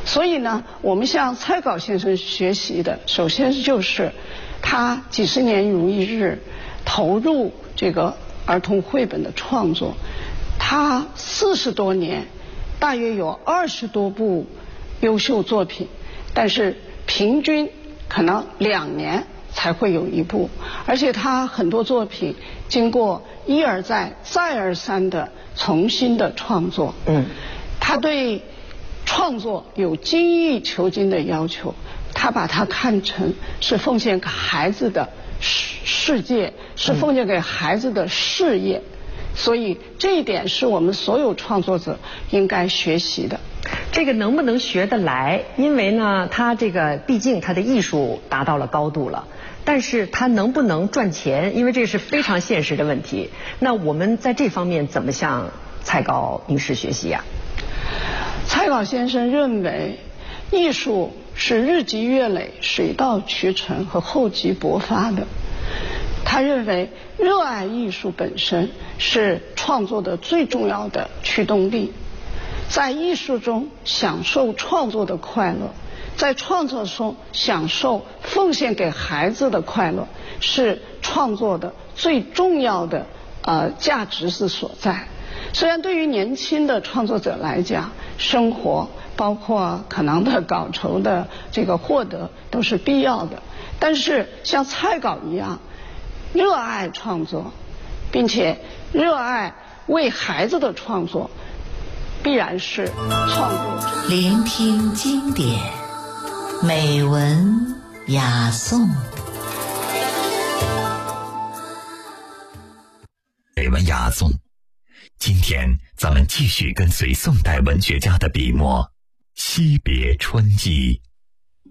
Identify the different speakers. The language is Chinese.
Speaker 1: 所以呢，我们向蔡皋先生学习的，首先就是他几十年如一日投入这个儿童绘本的创作，他40多年，大约有20多部优秀作品，但是平均可能2年才会有一部，而且他很多作品经过一而再再而三的重新的创作。他对创作有精益求精的要求，他把它看成是奉献给孩子的世界，是奉献给孩子的事业，所以这一点是我们所有创作者应该学习的。
Speaker 2: 这个能不能学得来？因为呢，他这个毕竟他的艺术达到了高度了，但是他能不能赚钱？因为这是非常现实的问题。那我们在这方面怎么向蔡皋名师学习呀？
Speaker 1: 蔡皋先生认为，艺术是日积月累、水到渠成和厚积薄发的。他认为，热爱艺术本身是创作的最重要的驱动力。在艺术中享受创作的快乐，在创作中享受奉献给孩子的快乐，是创作的最重要的价值之所在。虽然对于年轻的创作者来讲，生活包括可能的稿酬的这个获得都是必要的，但是像蔡皋一样热爱创作，并且热爱为孩子的创作，必然是创作者。
Speaker 3: 聆听经典，美文雅颂。
Speaker 4: 美文雅颂，今天咱们继续跟随宋代文学家的笔墨，惜别春意。